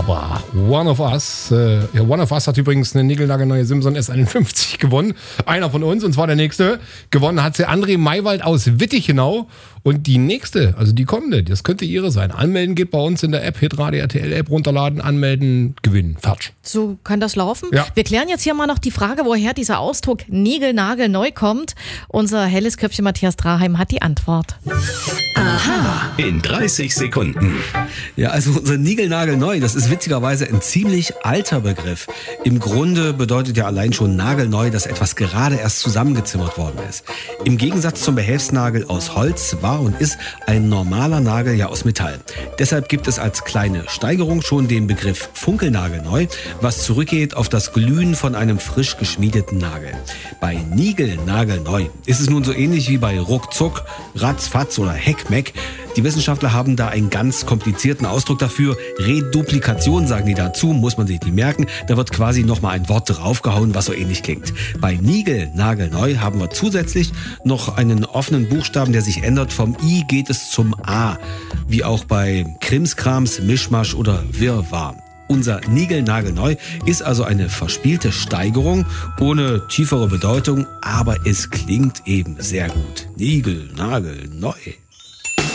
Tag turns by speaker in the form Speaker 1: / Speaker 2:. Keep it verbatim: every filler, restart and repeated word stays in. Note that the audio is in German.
Speaker 1: aber One of Us, äh, ja, One of Us hat übrigens eine niegelnagelneue Simson S einundfünfzig gewonnen. Einer von uns, und zwar der nächste. Gewonnen hat sie André Maywald aus Wittichenau. Und die nächste, also die kommende, das könnte ihre sein. Anmelden geht bei uns in der App, Hitradio R T L App runterladen, anmelden, gewinnen. Fertig.
Speaker 2: So kann das laufen.
Speaker 1: Ja.
Speaker 2: Wir klären jetzt hier mal noch die Frage, woher dieser Ausdruck niegelnagelneu kommt. Unser helles Köpfchen Matthias Draheim hat die Antwort.
Speaker 3: Aha. In dreißig Sekunden.
Speaker 4: Ja, also unser Niegelnagelneu, das ist witzigerweise ein ziemlich alter Begriff. Im Grunde bedeutet ja allein schon nagelneu, dass etwas gerade erst zusammengezimmert worden ist. Im Gegensatz zum Behelfsnagel aus Holz war und ist ein normaler Nagel ja aus Metall. Deshalb gibt es als kleine Steigerung schon den Begriff Funkelnagelneu, was zurückgeht auf das Glühen von einem frisch geschmiedeten Nagel. Bei Niegelnagelneu ist es nun so ähnlich wie bei Ruckzuck, Ratzfatz oder Heckmeck. Die Wissenschaftler haben da einen ganz komplizierten Ausdruck dafür. Reduplikation sagen die dazu, muss man sich nicht merken. Da wird quasi nochmal ein Wort draufgehauen, was so ähnlich klingt. Bei Niegelnagelneu haben wir zusätzlich noch einen offenen Buchstaben, der sich ändert. Vom I geht es zum A. Wie auch bei Krimskrams, Mischmasch oder Wirrwarr. Unser Niegelnagelneu ist also eine verspielte Steigerung ohne tiefere Bedeutung, aber es klingt eben sehr gut. Niegelnagelneu.